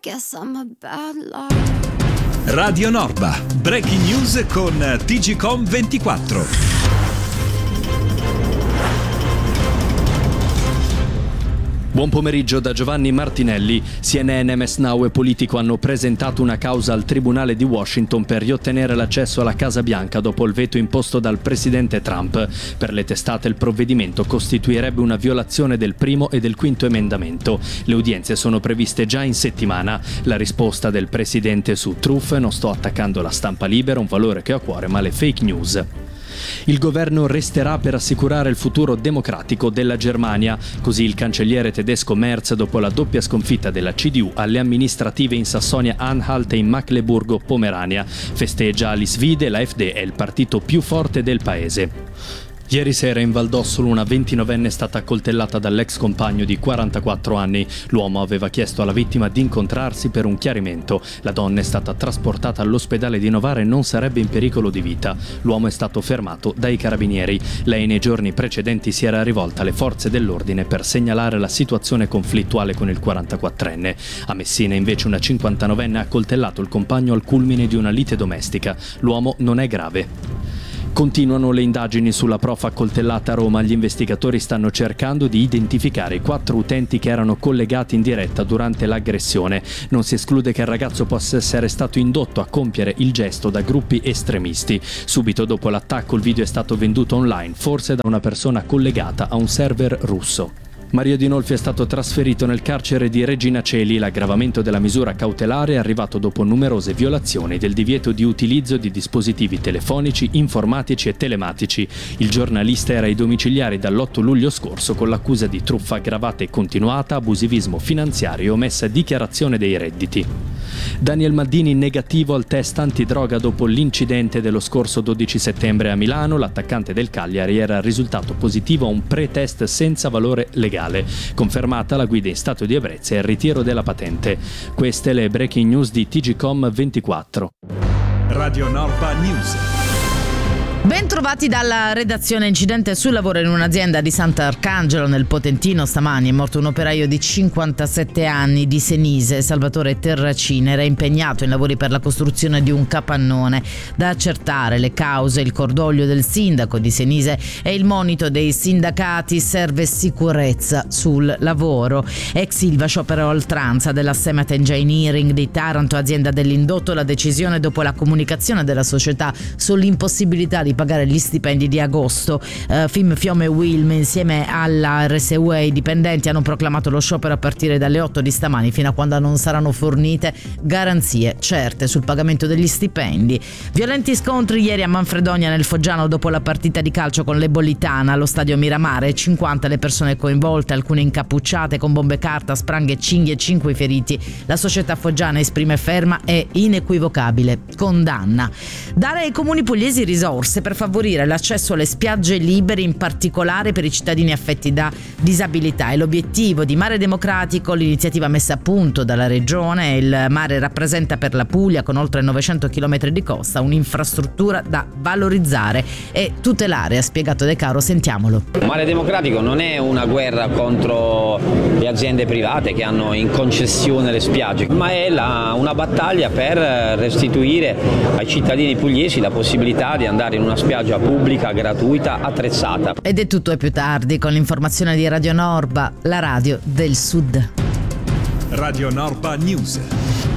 guess I'm a bad liar. Radio Norba, breaking news con TGcom 24. Buon pomeriggio da Giovanni Martinelli. CNN, MS Now e Politico hanno presentato una causa al Tribunale di Washington per riottenere l'accesso alla Casa Bianca dopo il veto imposto dal presidente Trump. Per le testate il provvedimento costituirebbe una violazione del primo e del quinto emendamento. Le udienze sono previste già in settimana. La risposta del presidente su Truth: non sto attaccando la stampa libera, un valore che ho a cuore, ma le fake news. Il governo resterà per assicurare il futuro democratico della Germania, così il cancelliere tedesco Merz dopo la doppia sconfitta della CDU alle amministrative in Sassonia-Anhalt e in Mecklenburgo-Pomerania. Festeggia l'Isvide, l'AfD è il partito più forte del paese. Ieri sera in Val d'Ossola una 29enne è stata accoltellata dall'ex compagno di 44 anni. L'uomo aveva chiesto alla vittima di incontrarsi per un chiarimento. La donna è stata trasportata all'ospedale di Novara e non sarebbe in pericolo di vita. L'uomo è stato fermato dai carabinieri. Lei nei giorni precedenti si era rivolta alle forze dell'ordine per segnalare la situazione conflittuale con il 44enne. A Messina invece una 59enne ha accoltellato il compagno al culmine di una lite domestica. L'uomo non è grave. Continuano le indagini sulla prof accoltellata a Roma. Gli investigatori stanno cercando di identificare i 4 utenti che erano collegati in diretta durante l'aggressione. Non si esclude che il ragazzo possa essere stato indotto a compiere il gesto da gruppi estremisti. Subito dopo l'attacco il video è stato venduto online, forse da una persona collegata a un server russo. Mario Dinolfi è stato trasferito nel carcere di Regina Coeli. L'aggravamento della misura cautelare è arrivato dopo numerose violazioni del divieto di utilizzo di dispositivi telefonici, informatici e telematici. Il giornalista era ai domiciliari dall'8 luglio scorso con l'accusa di truffa aggravata e continuata, abusivismo finanziario e omessa dichiarazione dei redditi. Daniel Maldini negativo al test antidroga dopo l'incidente dello scorso 12 settembre a Milano. L'attaccante del Cagliari era risultato positivo a un pre-test senza valore legale. Confermata la guida in stato di ebbrezza e il ritiro della patente. Queste le breaking news di TGcom 24. Radio Norba News. Ben trovati dalla redazione. Incidente sul lavoro in un'azienda di Sant'Arcangelo nel Potentino. Stamani è morto un operaio di 57 anni di Senise, Salvatore Terracini. Era impegnato in lavori per la costruzione di un capannone. Da accertare le cause, il cordoglio del sindaco di Senise e il monito dei sindacati. Serve sicurezza sul lavoro. Ex Ilva sciopero a oltranza della Semet Engineering di Taranto, azienda dell'indotto. La decisione dopo la comunicazione della società sull'impossibilità di pagare gli stipendi di agosto. FIM, Fiome e Wilm insieme alla RSU e i dipendenti hanno proclamato lo sciopero a partire dalle 8 di stamani fino a quando non saranno fornite garanzie certe sul pagamento degli stipendi. Violenti scontri ieri a Manfredonia nel Foggiano dopo la partita di calcio con l'Ebolitana allo stadio Miramare. 50 le persone coinvolte, alcune incappucciate con bombe carta, spranghe, cinghie e 5 feriti. La società foggiana esprime ferma e inequivocabile condanna. Dare ai comuni pugliesi risorse per favorire l'accesso alle spiagge libere, in particolare per i cittadini affetti da disabilità. È l'obiettivo di Mare Democratico, l'iniziativa messa a punto dalla Regione. Il mare rappresenta per la Puglia, con oltre 900 km di costa, un'infrastruttura da valorizzare e tutelare, ha spiegato De Caro. Sentiamolo. Mare Democratico non è una guerra contro le aziende private che hanno in concessione le spiagge, ma è una battaglia per restituire ai cittadini pugliesi la possibilità di andare in una spiaggia pubblica, gratuita, attrezzata. Ed è tutto e più tardi con l'informazione di Radio Norba, la radio del Sud. Radio Norba News.